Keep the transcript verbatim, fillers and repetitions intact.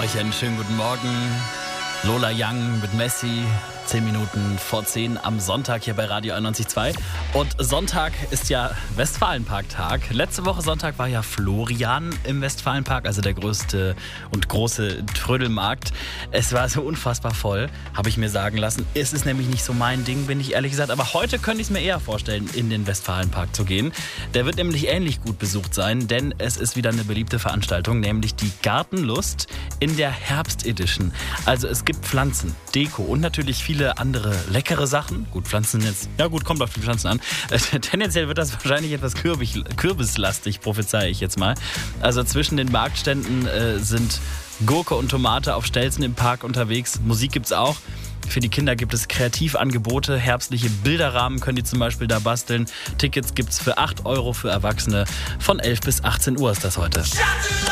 Euch einen schönen guten Morgen. Lola Young mit Messi. Zehn Minuten vor zehn am Sonntag hier bei Radio einundneunzig Komma zwei. Und Sonntag ist ja Westfalenpark-Tag. Letzte Woche Sonntag war ja Florian im Westfalenpark, also der größte und große Trödelmarkt. Es war so unfassbar voll, habe ich mir sagen lassen. Es ist nämlich nicht so mein Ding, bin ich ehrlich gesagt. Aber heute könnte ich es mir eher vorstellen, in den Westfalenpark zu gehen. Der wird nämlich ähnlich gut besucht sein, denn es ist wieder eine beliebte Veranstaltung, nämlich die Gartenlust in der Herbstedition. Also es gibt Pflanzen, Deko und natürlich viele viele andere leckere Sachen. Gut, Pflanzen jetzt, ja gut, kommt auf die Pflanzen an. Äh, tendenziell wird das wahrscheinlich etwas kürbis, kürbislastig, prophezeie ich jetzt mal. Also zwischen den Marktständen äh, sind Gurke und Tomate auf Stelzen im Park unterwegs. Musik gibt's auch. Für die Kinder gibt es Kreativangebote, herbstliche Bilderrahmen können die zum Beispiel da basteln. Tickets gibt's für acht Euro für Erwachsene. Von elf bis achtzehn Uhr ist das heute.